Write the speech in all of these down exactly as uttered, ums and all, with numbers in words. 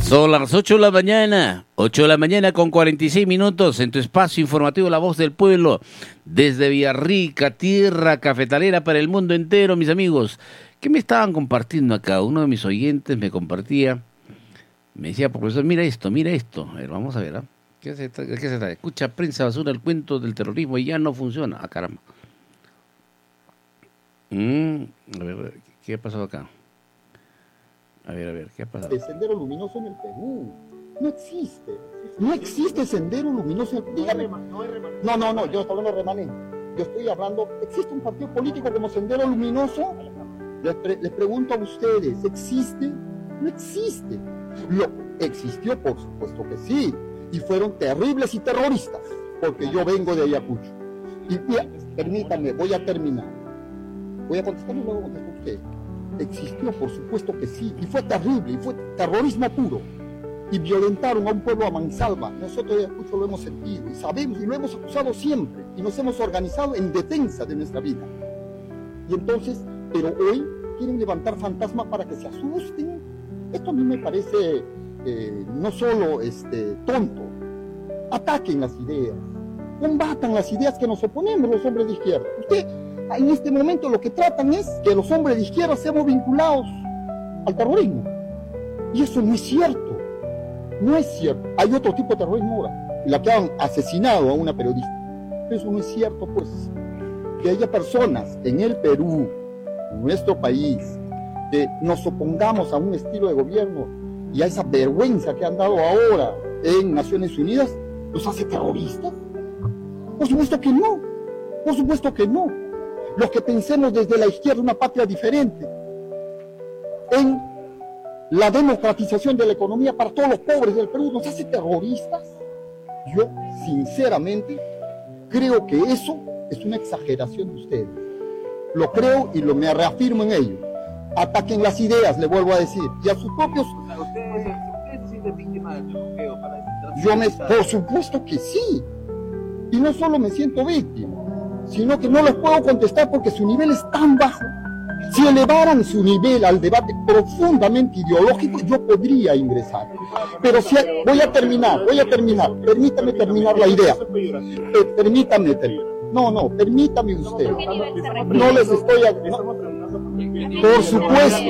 Son las ocho de la mañana, ocho de la mañana con cuarenta y seis minutos en tu espacio informativo La Voz del Pueblo, desde Villarrica, tierra cafetalera para el mundo entero, mis amigos. ¿Qué me estaban compartiendo acá? Uno de mis oyentes me compartía, me decía, profesor, mira esto, mira esto. A ver, vamos a ver, ¿eh? ¿Qué se trata? ¿Qué se trata? Escucha, prensa basura, el cuento del terrorismo y ya no funciona. Ah, caramba. Mm, a ver, ¿qué ha pasado acá? A ver, a ver, ¿qué ha pasado? El sendero luminoso en el Perú. No existe. No existe sendero luminoso en el Perú. Dígame. No, no, no, yo estoy hablando de remanente. Yo estoy hablando, ¿existe un partido político como Sendero Luminoso? Les, pre les pregunto a ustedes, ¿existe? No existe. Lo existió, por supuesto que sí. Y fueron terribles y terroristas, porque yo vengo de Ayacucho. Y, y permítanme, voy a terminar. Voy a contestar y luego contesto a usted. Existió, por supuesto que sí, y fue terrible, y fue terrorismo puro, y violentaron a un pueblo a mansalva. Nosotros de Ayacucho lo hemos sentido, y sabemos, y lo hemos acusado siempre, y nos hemos organizado en defensa de nuestra vida. Y entonces, pero hoy quieren levantar fantasmas para que se asusten. Esto a mí me parece eh, no solo este, tonto. Ataquen las ideas, combatan las ideas que nos oponemos los hombres de izquierda. Usted... En este momento lo que tratan es que los hombres de izquierda seamos vinculados al terrorismo. Y eso no es cierto. No es cierto. Hay otro tipo de terrorismo ahora, la que han asesinado a una periodista. Pero eso no es cierto, pues. Que haya personas en el Perú, en nuestro país, que nos opongamos a un estilo de gobierno y a esa vergüenza que han dado ahora en Naciones Unidas, ¿nos hace terroristas? Por supuesto que no. Por supuesto que no. Los que pensemos desde la izquierda una patria diferente, en la democratización de la economía para todos los pobres del Perú, ¿nos hace terroristas? Yo, sinceramente, creo que eso es una exageración de ustedes. Lo creo y lo me reafirmo en ello. Ataquen las ideas, le vuelvo a decir, y a sus propios... ¿Usted se siente víctima del bloqueo para Yo me... Por supuesto que sí. Y no solo me siento víctima, sino que no les puedo contestar porque su nivel es tan bajo. Si elevaran su nivel al debate profundamente ideológico, yo podría ingresar. Pero si hay, voy a terminar, voy a terminar, permítame terminar la idea. Eh, permítame terminar. No, no, permítame usted. No les estoy... No. Por supuesto.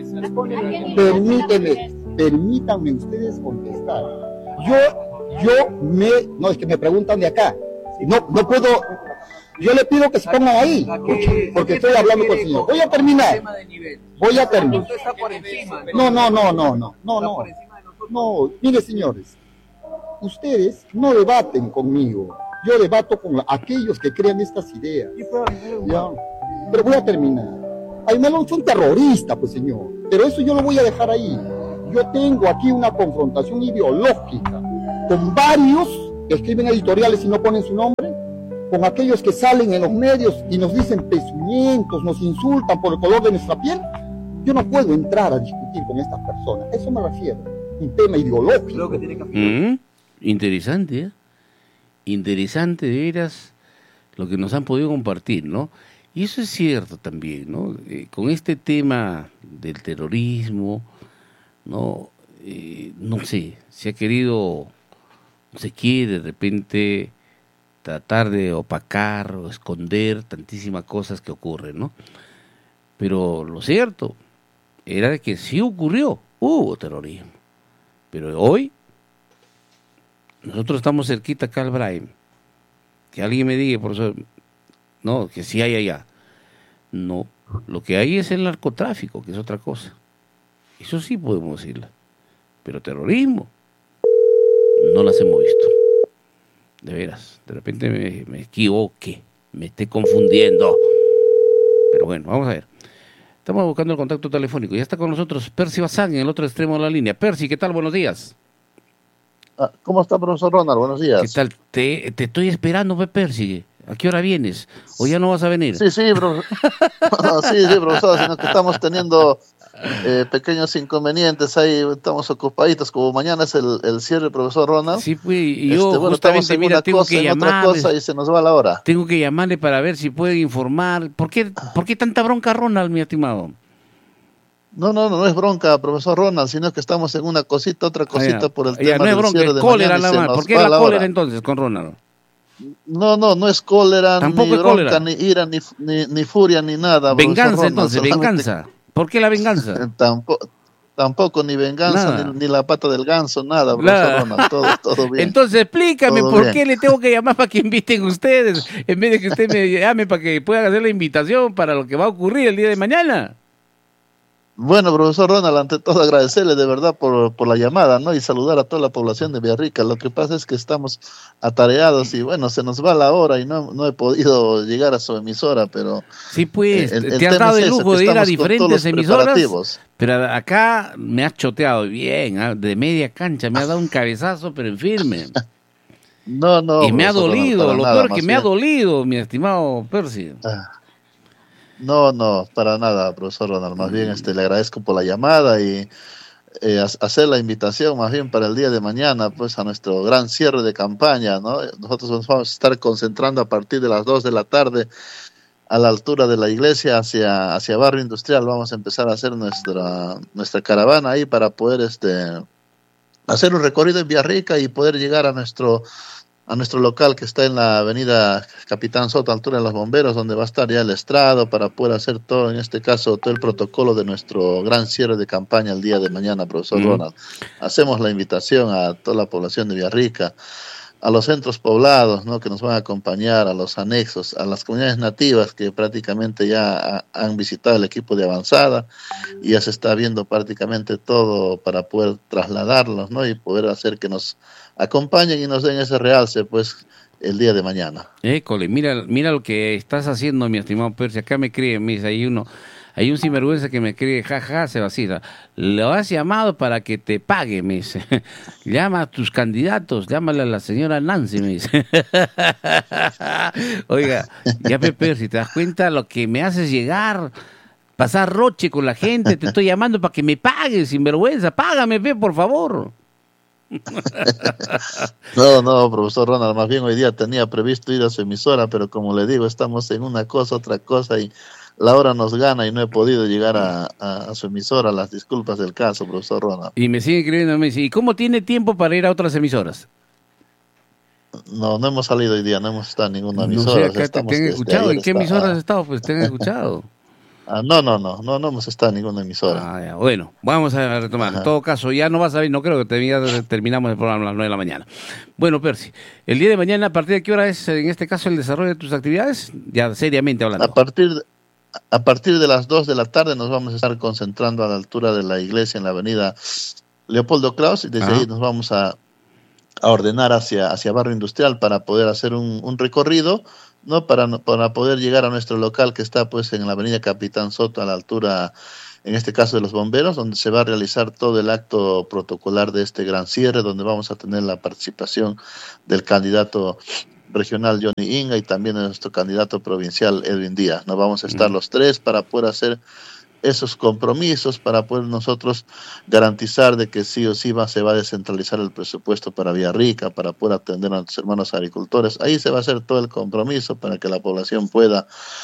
Permíteme, permítanme ustedes contestar. Yo, yo me... No, es que me preguntan de acá. No, no puedo... Yo le pido que se pongan ahí, porque, porque estoy hablando con el señor. Voy a terminar. Voy a terminar. No, no, no, no, no, no, no. No, mire, señores, ustedes no debaten conmigo. Yo debato con la, aquellos que crean estas ideas. ¿Ya? Pero voy a terminar. Aymalón fue un terrorista, pues, señor. Pero eso yo lo voy a dejar ahí. Yo tengo aquí una confrontación ideológica con varios que escriben editoriales y no ponen su nombre, con aquellos que salen en los medios y nos dicen pezuñentos, nos insultan por el color de nuestra piel. Yo no puedo entrar a discutir con estas personas. A eso me refiero. Un tema ideológico. Mm, interesante, ¿eh? Interesante, de veras, lo que nos han podido compartir, ¿no? Y eso es cierto también, ¿no? Eh, con este tema del terrorismo, ¿no? Eh, no sé, se ha querido, se quiere de repente tratar de opacar o esconder tantísimas cosas que ocurren, ¿no? Pero lo cierto era de que sí ocurrió, hubo terrorismo. Pero hoy, nosotros estamos cerquita acá al Braim. Que alguien me diga, profesor, no, que sí hay allá. No, lo que hay es el narcotráfico, que es otra cosa. Eso sí podemos decirlo. Pero terrorismo, no las hemos visto. De veras, de repente me, me equivoqué, me esté confundiendo. Pero bueno, vamos a ver. Estamos buscando el contacto telefónico. Ya está con nosotros Percy Bazán en el otro extremo de la línea. Percy, ¿qué tal? Buenos días. Ah, ¿cómo está, profesor Ronald? Buenos días. ¿Qué tal? Te, te estoy esperando, Percy. ¿A qué hora vienes? ¿O ya no vas a venir? Sí, sí, bro. sí, sí, profesor, sino que estamos teniendo eh, pequeños inconvenientes ahí, estamos ocupaditos, como mañana es el, el cierre, profesor Ronald. Sí, pues, y yo este, bueno, justamente, en mira, una tengo cosa, que en llamarle. Otra cosa y se nos va la hora. Tengo que llamarle para ver si puede informar. ¿Por qué, por qué tanta bronca, Ronald, mi estimado? No, no, no, no es bronca, profesor Ronald, sino que estamos en una cosita, otra cosita Ah, ya. por el Ya, tema no es del bronca, cierre es de cólera mañana y nada se más. ¿Por nos qué va la la cólera hora. entonces con Ronald? No, no, no es cólera, Tampoco ni es bronca, cólera. ni ira, ni, ni, ni furia, ni nada, profesor Venganza Ronald. entonces, Solamente venganza. ¿Por qué la venganza? tampoco, tampoco ni venganza, ni, Nada. ni la pata del ganso, nada, profesor Nada. Ronald, todo, todo bien. Entonces explícame Todo por bien. qué le tengo que llamar para que inviten ustedes, en vez de que usted me llame para que puedan hacer la invitación para lo que va a ocurrir el día de mañana. Bueno, profesor Ronald, ante todo agradecerle de verdad por, por la llamada, ¿no? Y saludar a toda la población de Villarrica. Lo que pasa es que estamos atareados y bueno, se nos va la hora y no, no he podido llegar a su emisora, pero Sí, pues, eh, el, el te has tema dado es el ese, lujo que de ir a estamos con todos diferentes los emisoras, preparativos. pero acá me has choteado bien, ¿ah? De media cancha, me has dado un cabezazo, pero en firme. No, no, Y me ha profesor Ronald, dolido, para lo nada, peor es que más me ha bien. dolido, mi estimado Percy. Ah, No, no, para nada, profesor Ronald. Más bien este, le agradezco por la llamada y eh, ha- hacer la invitación más bien para el día de mañana, pues a nuestro gran cierre de campaña, ¿no? Nosotros nos vamos a estar concentrando a partir de las dos de la tarde a la altura de la iglesia hacia, hacia Barrio Industrial. Vamos a empezar a hacer nuestra, nuestra caravana ahí para poder este, hacer un recorrido en Villarrica y poder llegar a nuestro a nuestro local que está en la avenida Capitán Soto, altura de los bomberos, donde va a estar ya el estrado para poder hacer todo, en este caso, todo el protocolo de nuestro gran cierre de campaña el día de mañana, profesor Mm. Ronald. Hacemos la invitación a toda la población de Villarrica, a los centros poblados, ¿no?, que nos van a acompañar, a los anexos, a las comunidades nativas que prácticamente ya ha- han visitado el equipo de avanzada y ya se está viendo prácticamente todo para poder trasladarlos, ¿no?, y poder hacer que nos acompañen y nos den ese realce, pues, el día de mañana. École, mira, mira lo que estás haciendo, mi estimado Percy. Acá me cree, me dice, hay uno, hay un sinvergüenza que me cree, jaja, se vacila. Lo has llamado para que te pague, me dice. Llama a tus candidatos, llámale a la señora Nancy, me dice. Oiga, ya pe, Percy, ¿te das cuenta lo que me haces llegar? Pasar roche con la gente, te estoy llamando para que me pagues, sinvergüenza, págame, pe, por favor. No, no, profesor Ronald, más bien hoy día tenía previsto ir a su emisora, pero como le digo, estamos en una cosa, otra cosa, y la hora nos gana y no he podido llegar a, a, a su emisora. Las disculpas del caso, profesor Ronald. Y me sigue creyendo, me dice, ¿y cómo tiene tiempo para ir a otras emisoras? No, no hemos salido hoy día, no hemos estado en ninguna No emisora. sé, o sea, acá te, estamos te han desde escuchado. ayer ¿En qué está- emisoras has ah, estado? Pues te han escuchado. ah, no, no, no, no, no hemos estado en ninguna emisora. Ah, ya. Bueno, vamos a retomar. En Ajá. todo caso, ya no vas a ver, no creo que te- ya terminamos el programa a las nueve de la mañana. Bueno, Percy, el día de mañana, ¿a partir de qué hora es, en este caso, el desarrollo de tus actividades? Ya seriamente hablando. A partir, a partir de las dos de la tarde nos vamos a estar concentrando a la altura de la iglesia en la avenida Leopoldo Kraus y desde Ajá. ahí nos vamos a, a ordenar hacia, hacia Barrio Industrial para poder hacer un, un recorrido, ¿no? Para, no- para poder llegar a nuestro local que está pues en la avenida Capitán Soto a la altura, en este caso de los bomberos, donde se va a realizar todo el acto protocolar de este gran cierre, donde vamos a tener la participación del candidato regional Johnny Inga y también de nuestro candidato provincial Edwin Díaz. Nos vamos a estar Mm. los tres para poder hacer esos compromisos, para poder nosotros garantizar de que sí o sí va, se va a descentralizar el presupuesto para Villarrica, para poder atender a nuestros hermanos agricultores. Ahí se va a hacer todo el compromiso para que la población pueda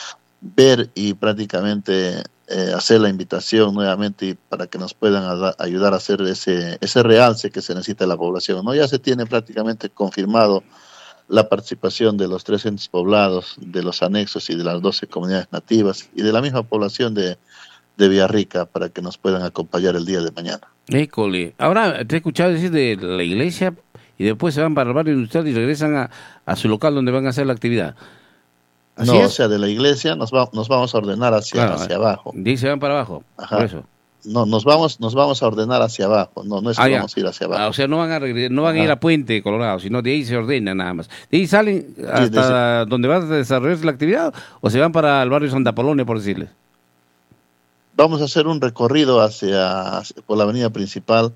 ver y prácticamente eh, hacer la invitación nuevamente y para que nos puedan ada- ayudar a hacer ese, ese realce que se necesita de la población, ¿no? Ya se tiene prácticamente confirmado la participación de los tres entes poblados, de los anexos y de las doce comunidades nativas y de la misma población de, de Villarrica para que nos puedan acompañar el día de mañana. École. Ahora, te he escuchado decir de la iglesia y después se van para el barrio industrial y regresan a, a su local donde van a hacer la actividad. ¿Así No, es? o sea, de la iglesia nos, va, nos vamos a ordenar hacia, Claro, hacia abajo. De ahí se van para abajo. Ajá. Por eso. No, nos vamos, nos vamos a ordenar hacia abajo. No, no es que Ah, ya. vamos a ir hacia abajo. Ah, o sea, no van a regre- no van a ir Ajá. a Puente Colorado, sino de ahí se ordenan nada más. De ahí salen hasta donde va a desarrollarse la actividad o se van para el barrio Santa Polonia, por decirles. Vamos a hacer un recorrido hacia, hacia- por la avenida principal.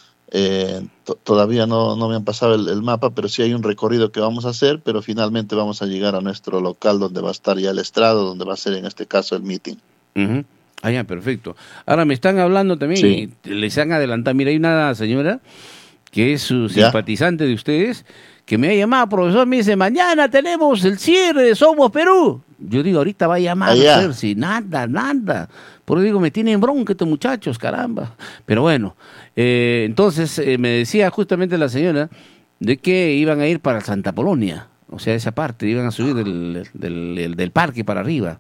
Eh, to- todavía no, no me han pasado el, el mapa, pero sí hay un recorrido que vamos a hacer, pero finalmente vamos a llegar a nuestro local donde va a estar ya el estrado, donde va a ser en este caso el meeting. Ujú. Ah, ya, perfecto. Ahora me están hablando también, Sí. y les han adelantado. Mira, hay una señora que es su ¿Ya? simpatizante de ustedes, que me ha llamado, profesor, me dice, mañana tenemos el cierre de Somos Perú. Yo digo, ahorita va a llamar Allá. a Percy, nada, nada. Por eso digo, me tienen bronca estos muchachos, caramba. Pero bueno, eh, entonces eh, me decía justamente la señora de que iban a ir para Santa Polonia, o sea, esa parte, iban a subir del, del, del, del parque para arriba.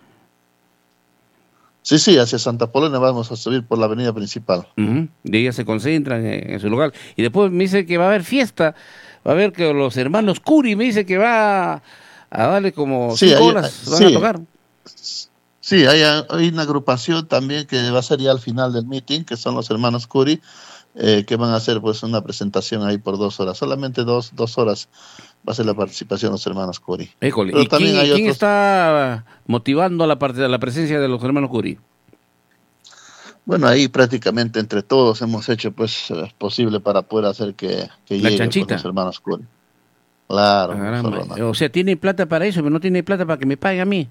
Sí, sí, hacia Santa Polonia vamos a subir por la avenida principal. Uh-huh. De ellas se concentran en, en su lugar. Y después me dice que va a haber fiesta, va a haber que los hermanos Curi, me dice que va a, a darle como Sí, cinco hay- horas, van sí. a tocar. Sí, hay, hay una agrupación también que va a ser ya al final del meeting, que son los hermanos Curi, eh, que van a hacer pues una presentación ahí por dos horas, solamente dos, dos horas va a ser la participación de los hermanos Curi. École. Pero ¿Y también quién, hay quién otros- está motivando la, parte, la presencia de los hermanos Curi? Bueno, ahí prácticamente entre todos hemos hecho pues eh, posible para poder hacer que, que La lleguen pues, chanchita. los hermanos Curi. Claro, Ah, profesor caramba. Ronald. O sea, tiene plata para eso, pero no tiene plata para que me pague a mí.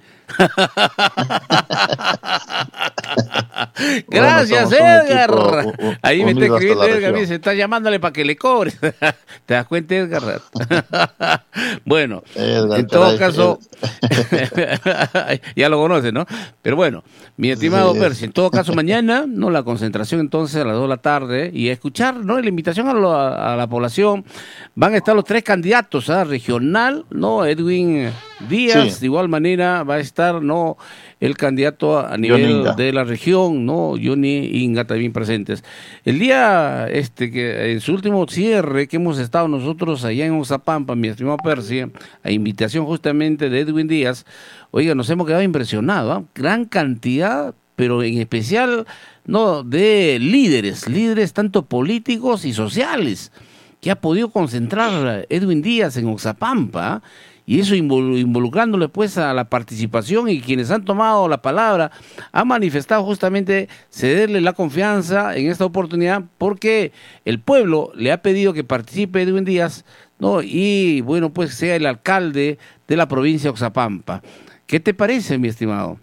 Gracias, somos un Edgar. equipo u- u- Ahí me está unido hasta escribiendo la Edgar, me región. dice, está llamándole para que le cobres. ¿Te das cuenta, Edgar? Bueno, Edgar, en todo caray, caso, ya lo conoces, ¿no? Pero bueno, mi estimado Sí. Percy, en todo caso, mañana, ¿no? La concentración entonces a las dos de la tarde y a escuchar, ¿no? La invitación a, lo- a la población. Van a estar los tres candidatos, ¿ah? Regional, ¿no? Edwin Díaz, Sí. de igual manera va a estar, ¿no? El candidato a nivel Inga. de la región, ¿no? Johnny Inga también presentes. El día, este, que en su último cierre que hemos estado nosotros allá en Oxapampa, mi estimado Percy, a invitación justamente de Edwin Díaz, oiga, nos hemos quedado impresionados, ¿ah? Gran cantidad, pero en especial, ¿no? De líderes, líderes tanto políticos y sociales, que ha podido concentrar Edwin Díaz en Oxapampa, y eso invol- involucrándole pues a la participación, y quienes han tomado la palabra han manifestado justamente cederle la confianza en esta oportunidad porque el pueblo le ha pedido que participe Edwin Díaz, ¿no? Y bueno, pues sea el alcalde de la provincia de Oxapampa. ¿Qué te parece, mi estimado?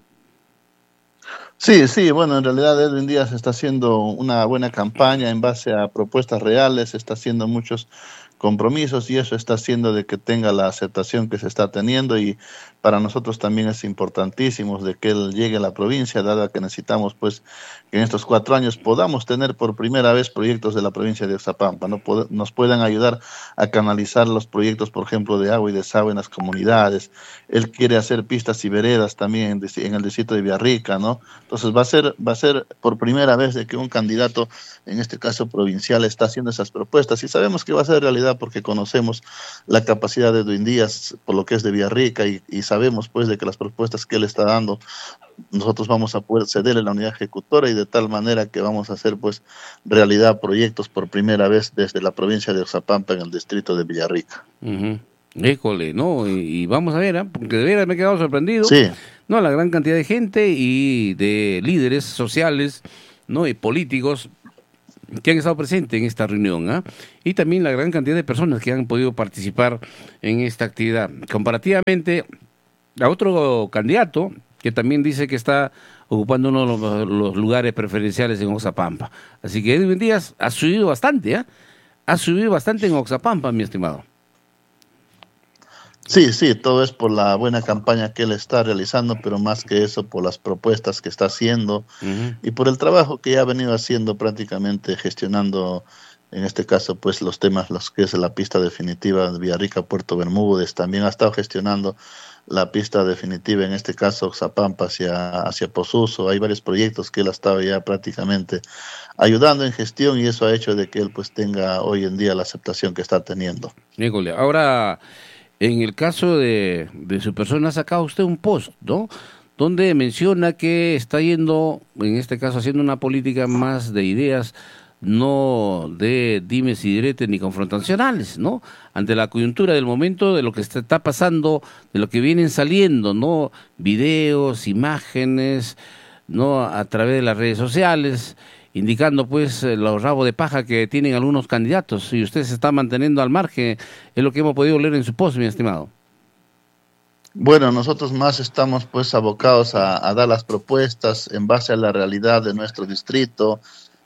Sí, sí, bueno, en realidad Edwin Díaz está haciendo una buena campaña en base a propuestas reales, está haciendo muchos compromisos y eso está haciendo de que tenga la aceptación que se está teniendo, y para nosotros también es importantísimo de que él llegue a la provincia, dado que necesitamos pues que en estos cuatro años podamos tener por primera vez proyectos de la provincia de Oxapampa, ¿no? Pod- nos puedan ayudar a canalizar los proyectos, por ejemplo, de agua y desagüe en las comunidades. Él quiere hacer pistas y veredas también en, dis- en el distrito de Villarrica, ¿no? Entonces va a ser va a ser por primera vez de que un candidato, en este caso provincial, está haciendo esas propuestas, y sabemos que va a ser realidad porque conocemos la capacidad de Edwin Díaz por lo que es de Villarrica, y, y sabemos pues de que las propuestas que él está dando nosotros vamos a poder cederle la unidad ejecutora, y de tal manera que vamos a hacer pues realidad proyectos por primera vez desde la provincia de Oxapampa en el distrito de Villarrica. Uh-huh. École, ¿no? Y, y vamos a ver, ¿eh? Porque de veras me he quedado sorprendido. Sí. No, la gran cantidad de gente y de líderes sociales, ¿no? Y políticos que han estado presentes en esta reunión, ¿ah? Y también la gran cantidad de personas que han podido participar en esta actividad. Comparativamente a otro candidato que también dice que está ocupando uno de los, los lugares preferenciales en Oxapampa. Así que Edwin Díaz ha subido bastante, ¿ah? Ha subido bastante en Oxapampa, mi estimado. Sí, sí, todo es por la buena campaña que él está realizando, pero más que eso por las propuestas que está haciendo Uh-huh. y por el trabajo que ya ha venido haciendo, prácticamente gestionando, en este caso, pues los temas, los que es la pista definitiva de Villarrica, Puerto Bermúdez. También ha estado gestionando la pista definitiva, en este caso, Oxapampa hacia, hacia Posuso. Hay varios proyectos que él ha estado ya prácticamente ayudando en gestión, y eso ha hecho de que él pues tenga hoy en día la aceptación que está teniendo. Híjole, ahora, en el caso de, de su persona, ha sacado usted un post, ¿no? Donde menciona que está yendo, en este caso, haciendo una política más de ideas, no de dimes y diretes ni confrontacionales, ¿no? Ante la coyuntura del momento, de lo que está pasando, de lo que vienen saliendo, ¿no? Videos, imágenes, ¿no? A través de las redes sociales, indicando pues los rabos de paja que tienen algunos candidatos, y usted se está manteniendo al margen, es lo que hemos podido leer en su post, mi estimado. Bueno, nosotros más estamos pues abocados a, a dar las propuestas en base a la realidad de nuestro distrito,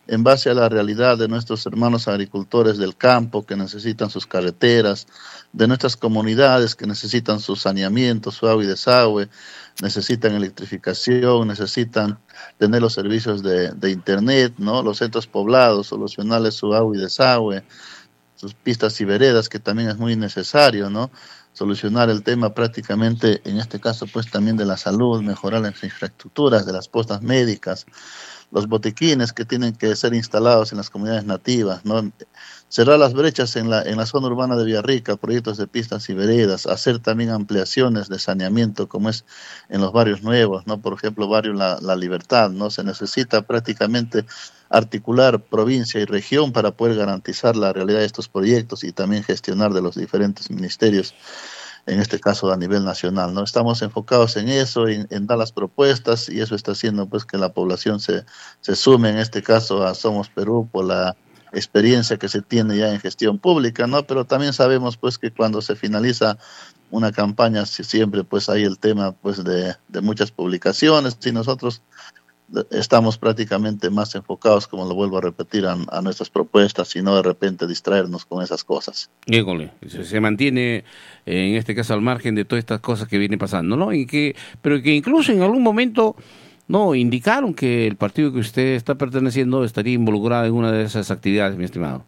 en base a la realidad de nuestros hermanos agricultores del campo que necesitan sus carreteras, de nuestras comunidades que necesitan su saneamiento, su agua y desagüe, necesitan electrificación, necesitan tener los servicios de, de internet, ¿no? Los centros poblados, solucionarles su agua y desagüe, sus pistas y veredas, que también es muy necesario, ¿no? Solucionar el tema prácticamente, en este caso, pues también de la salud, mejorar las infraestructuras de las postas médicas, los botiquines que tienen que ser instalados en las comunidades nativas, ¿no? Cerrar las brechas en la, en la zona urbana de Villarrica, proyectos de pistas y veredas, hacer también ampliaciones de saneamiento como es en los barrios nuevos, ¿no? Por ejemplo, barrio La, la Libertad, ¿no? Se necesita prácticamente articular provincia y región para poder garantizar la realidad de estos proyectos y también gestionar de los diferentes ministerios, en este caso a nivel nacional, ¿no? Estamos enfocados en eso, en, en dar las propuestas, y eso está haciendo pues que la población se, se sume, en este caso a Somos Perú, por la experiencia que se tiene ya en gestión pública, ¿no? Pero también sabemos pues que cuando se finaliza una campaña siempre pues hay el tema pues de, de muchas publicaciones, y nosotros estamos prácticamente más enfocados, como lo vuelvo a repetir, a, a nuestras propuestas, y no de repente distraernos con esas cosas. Híjole, se, se mantiene en este caso al margen de todas estas cosas que vienen pasando, ¿no? Y que, pero que incluso en algún momento no indicaron que el partido que usted está perteneciendo estaría involucrado en una de esas actividades, mi estimado.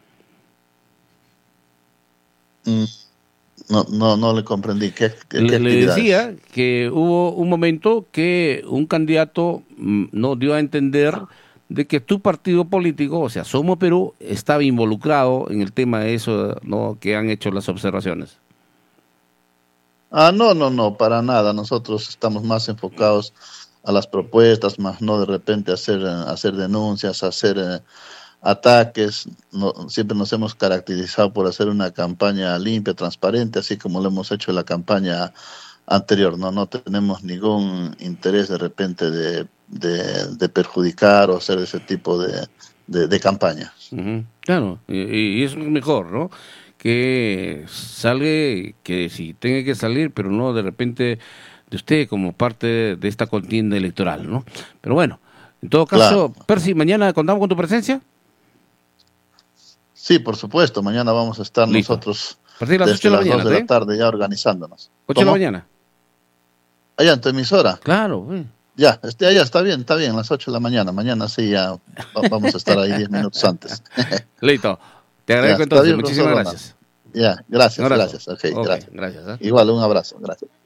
Mm. No, no, no le comprendí. ¿Qué, qué, le, qué le decía que hubo un momento que un candidato mm, no dio a entender de que tu partido político, o sea, Somos Perú, estaba involucrado en el tema de eso, ¿no? Que han hecho las observaciones. Ah, no, no, no, para nada. Nosotros estamos más enfocados a las propuestas, más no de repente hacer, hacer denuncias, hacer eh, ataques. No, siempre nos hemos caracterizado por hacer una campaña limpia, transparente, así como lo hemos hecho en la campaña anterior. No, no tenemos ningún interés de repente de, de, de perjudicar o hacer ese tipo de, de, de campaña. Uh-huh. Claro, y, y eso es mejor, ¿no? Que salga, que si tenga que salir, pero no de repente de usted como parte de esta contienda electoral, ¿no? Pero bueno, en todo caso, claro. Percy, ¿mañana contamos con tu presencia? Sí, por supuesto, mañana vamos a estar Listo. nosotros a partir de las ocho de la mañana, dos de la tarde ya organizándonos. ocho de la mañana. Allá en tu emisora. Claro, güey. Ya, este, allá está bien, está bien, las ocho de la mañana. Mañana sí ya vamos a estar ahí diez minutos antes. Listo. Te agradezco ya, entonces, bien, muchísimas gracias. Ya, gracias, gracias. Okay, okay, gracias. gracias ¿eh? Igual, un abrazo, gracias.